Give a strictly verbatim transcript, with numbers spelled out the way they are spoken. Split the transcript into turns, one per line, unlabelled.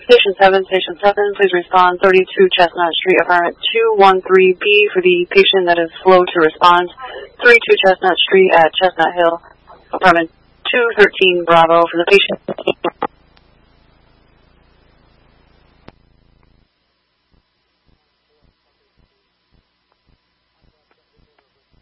Station seven, Station seven, please respond thirty-two Chestnut Street, apartment two one three B for the patient that is slow to respond. thirty-two Chestnut Street at Chestnut Hill, apartment two thirteen Bravo for the patient